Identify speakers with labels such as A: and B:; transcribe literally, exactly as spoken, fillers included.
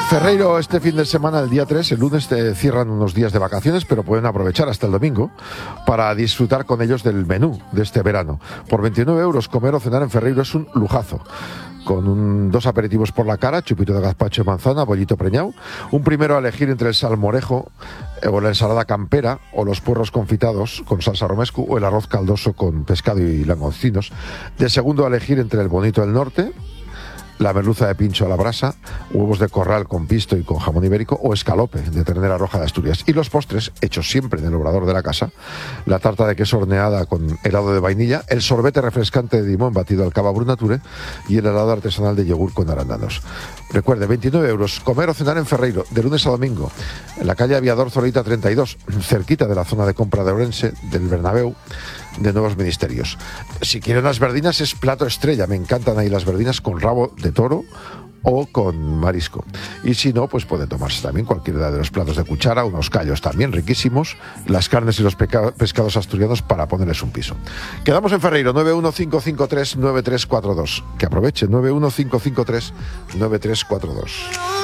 A: Ferreiro este fin de semana, el día tres, el lunes te cierran unos días de vacaciones, pero pueden aprovechar hasta el domingo para disfrutar con ellos del menú de este verano. Por veintinueve euros comer o cenar en Ferreiro es un lujazo. Con un, dos aperitivos por la cara, chupito de gazpacho de manzana, bollito preñado, un primero a elegir entre el salmorejo eh, o la ensalada campera, o los puerros confitados con salsa romescu, o el arroz caldoso con pescado y langostinos. De segundo a elegir entre el bonito del norte, la merluza de pincho a la brasa, huevos de corral con pisto y con jamón ibérico, o escalope de ternera roja de Asturias. Y los postres, hechos siempre en el obrador de la casa, la tarta de queso horneada con helado de vainilla, el sorbete refrescante de limón batido al cava Brunature y el helado artesanal de yogur con arándanos. Recuerde, veintinueve euros, comer o cenar en Ferreiro, de lunes a domingo, en la calle Aviador Zorita treinta y dos, cerquita de la zona de compra de Ourense, del Bernabéu, de Nuevos Ministerios. Si quieren las verdinas, es plato estrella. Me encantan ahí las verdinas con rabo de toro o con marisco. Y si no, pues pueden tomarse también cualquiera de los platos de cuchara, unos callos también riquísimos, las carnes y los peca- pescados asturianos para ponerles un piso. Quedamos en Ferreiro, nueve uno cinco cinco tres nueve tres cuatro dos. Que aproveche, nueve uno cinco cinco tres nueve tres cuatro dos.